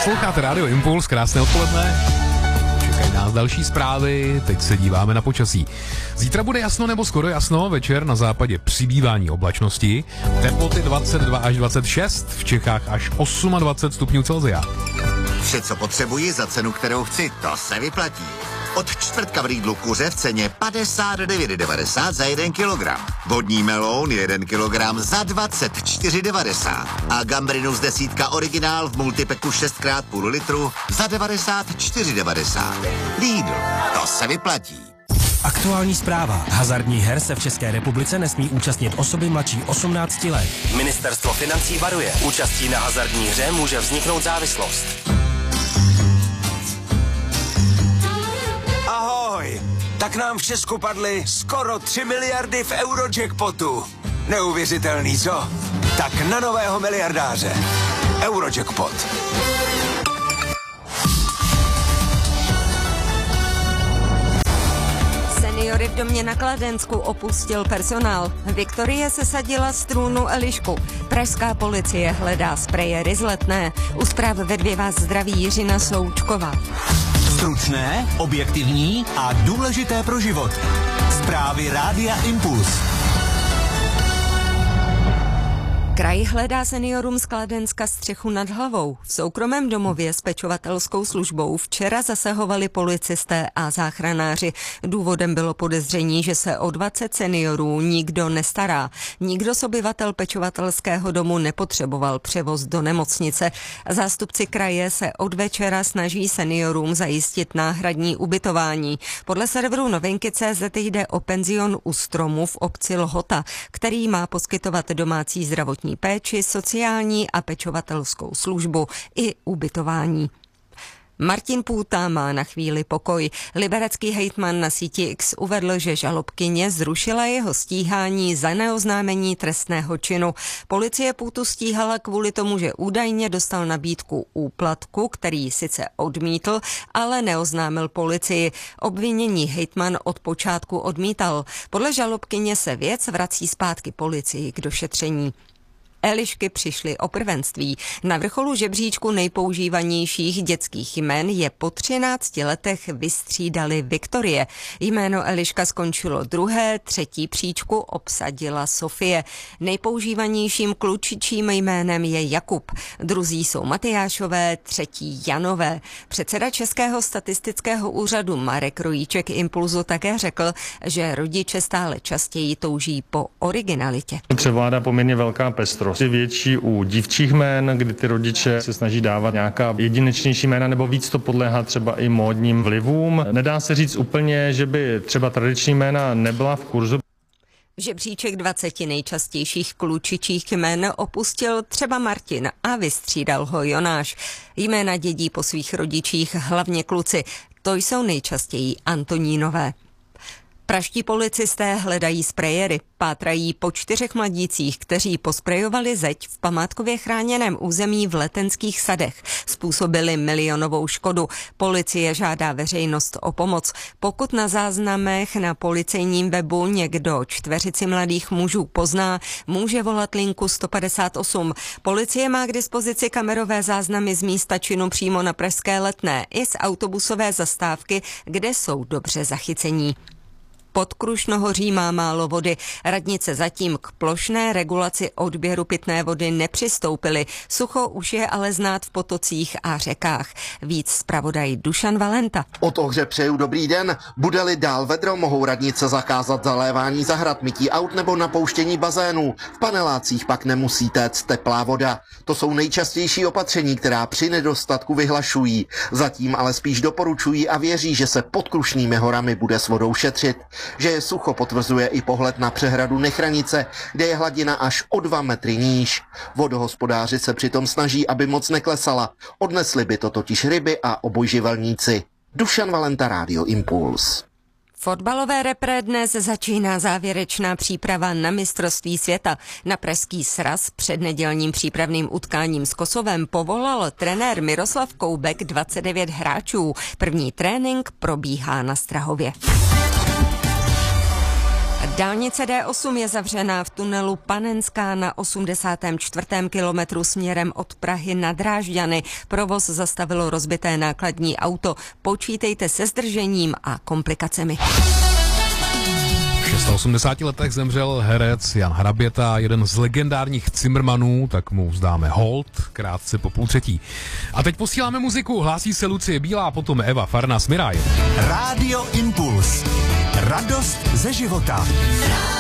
Posloucháte Rádio Impuls, krásné odpoledne. Čekají nás další zprávy, teď se díváme na počasí. Zítra bude jasno nebo skoro jasno, večer na západě přibývání oblačnosti, teploty 22 až 26, v Čechách až 28 stupňů Celsia. Vše, co potřebuji za cenu, kterou chci, to se vyplatí. Od čtvrtka v Lidlu kuře v ceně 59,90 za 1 kilogram. Vodní meloun 1 kilogram za 24,90. A gambrinus desítka originál v multipeku 6x půl litru za 94,90. Lidl, to se vyplatí. Aktuální zpráva. Hazardních her se v České republice nesmí účastnit osoby mladší 18 let. Ministerstvo financí varuje. Účastí na hazardní hře může vzniknout závislost. Ahoj! Tak nám v Česku padly skoro 3 miliardy v Eurojackpotu. Neuvěřitelný, co? Tak na nového miliardáře. Eurojackpot. Seniory v domě na Kladensku opustil personál. Viktorie sesadila z trůnu Elišku. Pražská policie hledá sprejery z Letné. U zpráv ve 2 vás zdraví Jiřina Součková. Stručné, objektivní a důležité pro život. Zprávy Rádia Impuls. Kraj hledá seniorům z Kladenska střechu nad hlavou. V soukromém domově s pečovatelskou službou včera zasahovali policisté a záchranáři. Důvodem bylo podezření, že se o 20 seniorů nikdo nestará. Nikdo z obyvatel pečovatelského domu nepotřeboval převoz do nemocnice. Zástupci kraje se od večera snaží seniorům zajistit náhradní ubytování. Podle serveru Novinky.cz jde o penzion u stromu v obci Lhota, který má poskytovat domácí zdravotní péči, sociální a pečovatelskou službu i ubytování. Martin Půta má na chvíli pokoj. Liberecký hejtman na síti X uvedl, že žalobkyně zrušila jeho stíhání za neoznámení trestného činu. Policie Půtu stíhala kvůli tomu, že údajně dostal nabídku úplatku, který sice odmítl, ale neoznámil policii. Obvinění hejtman od počátku odmítal. Podle žalobkyně se věc vrací zpátky policii k došetření. Elišky přišly o prvenství. Na vrcholu žebříčku nejpoužívanějších dětských jmen je po 13 letech vystřídali Viktorie. Jméno Eliška skončilo 2., 3. příčku obsadila Sofie. Nejpoužívanějším klučičím jménem je Jakub. Druzí jsou Matyášové, 3. Janové. Předseda Českého statistického úřadu Marek Rojíček Impulzu také řekl, že rodiče stále častěji touží po originalitě. Převládá poměrně velká pestrost. Je větší u dívčích jmén, kdy ty rodiče se snaží dávat nějaká jedinečnější jména, nebo víc to podléhá třeba i módním vlivům. Nedá se říct úplně, že by třeba tradiční jména nebyla v kurzu. Žebříček 20 nejčastějších klučičích jmen opustil třeba Martin a vystřídal ho Jonáš. Jména dědí po svých rodičích hlavně kluci. To jsou nejčastěji Antonínové. Pražští policisté hledají sprejery. Pátrají po 4 mladících, kteří posprejovali zeď v památkově chráněném území v Letenských sadech. Způsobili milionovou škodu. Policie žádá veřejnost o pomoc. Pokud na záznamech na policejním webu někdo 4 mladých mužů pozná, může volat linku 158. Policie má k dispozici kamerové záznamy z místa činu přímo na pražské Letné i z autobusové zastávky, kde jsou dobře zachycení. Pod Krušnohoří má málo vody. Radnice zatím k plošné regulaci odběru pitné vody nepřistoupily. Sucho už je ale znát v potocích a řekách. Víc zpravodaj Dušan Valenta. Od Ohře přeju dobrý den. Bude-li dál vedro, mohou radnice zakázat zalévání zahrad, mytí aut nebo napouštění bazénů. V panelácích pak nemusí téct teplá voda. To jsou nejčastější opatření, která při nedostatku vyhlašují. Zatím ale spíš doporučují a věří, že se pod Krušnými horami bude s vodou šetřit. Že je sucho, potvrzuje i pohled na přehradu Nechranice, kde je hladina až o 2 metry níž. Vodohospodáři se přitom snaží, aby moc neklesala. Odnesli by to totiž ryby a obojživelníci. Dušan Valenta, Rádio Impuls. Fotbalové repre dnes začíná závěrečná příprava na mistrovství světa. Na pražský sraz před nedělním přípravným utkáním s Kosovem povolal trenér Miroslav Koubek 29 hráčů. První trénink probíhá na Strahově. Dálnice D8 je zavřená v tunelu Panenská na 84. kilometru směrem od Prahy na Drážďany. Provoz zastavilo rozbité nákladní auto. Počítejte se zdržením a komplikacemi. V 86 letech zemřel herec Jan Hraběta, jeden z legendárních Cimrmanů, tak mu vzdáme hold krátce po 2:30. A teď posíláme muziku, hlásí se Lucie Bílá, potom Eva Farna Smiraj. Rádio Impuls. Radost ze života.